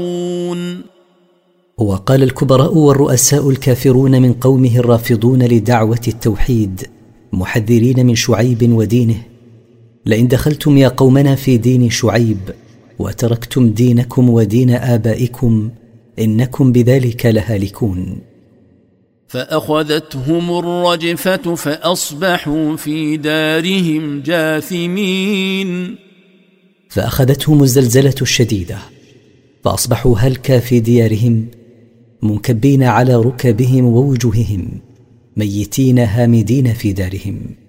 وقال الكبراء والرؤساء الكافرون من قومه الرافضون لدعوة التوحيد محذرين من شعيب ودينه: لئن دخلتم يا قومنا في دين شعيب وتركتم دينكم ودين آبائكم إنكم بذلك لهالكون. فأخذتهم الرجفة فأصبحوا في دارهم جاثمين. فأخذتهم الزلزلة الشديدة فأصبحوا هلكا في ديارهم منكبين على ركبهم ووجوههم ميتين هامدين في دارهم.